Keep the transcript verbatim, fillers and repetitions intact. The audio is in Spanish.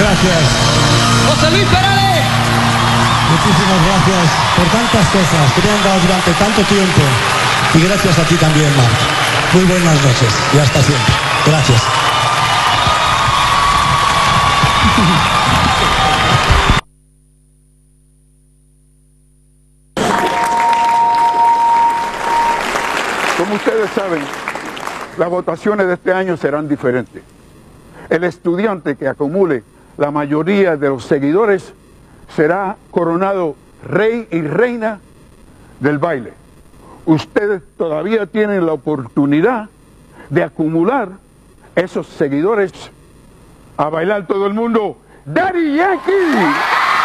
gracias. José Luis Perales. Muchísimas gracias por tantas cosas que me han dado durante tanto tiempo. Y gracias a ti también, Marc. Muy buenas noches y hasta siempre. Gracias. Como ustedes saben, las votaciones de este año serán diferentes. El estudiante que acumule la mayoría de los seguidores será coronado rey y reina del baile. Ustedes todavía tienen la oportunidad de acumular esos seguidores. A bailar todo el mundo, Daddy Yankee.